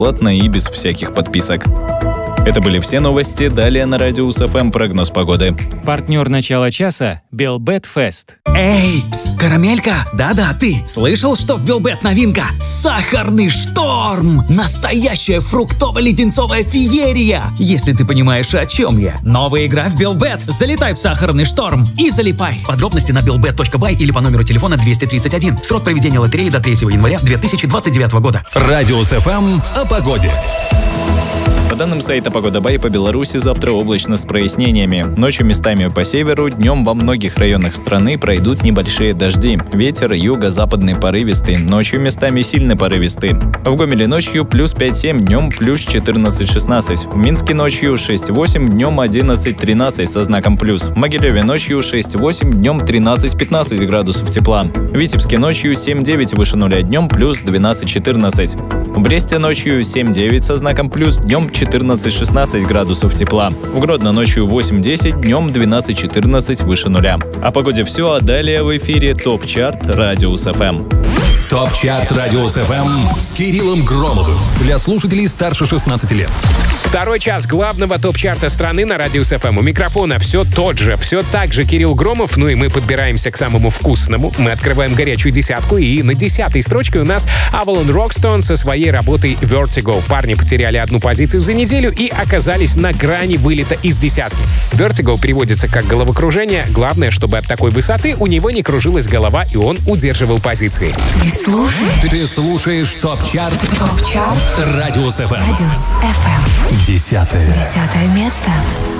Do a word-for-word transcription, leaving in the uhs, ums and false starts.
платно и без всяких подписок. Это были все новости. Далее на Радиус эф эм прогноз погоды. Партнер начала часа – Белбет Фест. Эй, пс, карамелька, да-да, ты слышал, что в Белбет новинка? Сахарный шторм! Настоящая фруктово-леденцовая феерия! Если ты понимаешь, о чем я. Новая игра в Белбет. Залетай в сахарный шторм и залипай. Подробности на белбет точка бай или по номеру телефона двести тридцать один. Срок проведения лотереи до третьего января две тысячи двадцать девятого года. Радиус эф эм о погоде. По данным сайта Погода Бай, по Беларуси завтра облачно с прояснениями. Ночью местами по северу, днем во многих районах страны пройдут небольшие дожди. Ветер юго-западный порывистый, ночью местами сильный порывистый. В Гомеле ночью плюс пять-семь, днем плюс четырнадцать-шестнадцать. В Минске ночью шесть-восемь, днем одиннадцать-тринадцать со знаком плюс. В Могилеве ночью шесть-восемь, днем тринадцать-пятнадцать градусов тепла. В Витебске ночью семь-девять выше нуля, днем плюс двенадцать-четырнадцать. В Бресте ночью семь-девять со знаком плюс, днем четырнадцать-шестнадцать градусов тепла. В Гродно ночью восемь-десять, днем двенадцать-четырнадцать выше нуля. О погоде все, а далее в эфире ТОП-чарт Радиус эф эм. ТОП-чарт Радиус эф эм с Кириллом Громовым. Для слушателей старше шестнадцати лет. Второй час главного топ-чарта страны на Радиус эф эм. У микрофона все тот же, все так же Кирилл Громов. Ну и мы подбираемся к самому вкусному. Мы открываем горячую десятку, и на десятой строчке у нас Avalon Rockstone со своей работой Vertigo. Парни потеряли одну позицию за неделю и оказались на грани вылета из десятки. Vertigo переводится как головокружение. Главное, чтобы от такой высоты у него не кружилась голова, и он удерживал позиции. Ты слушаешь? Ты слушаешь ТОП-чарт ТОП-чарт Радиус эф эм. Радиус эф эм. Десятое. Десятое место.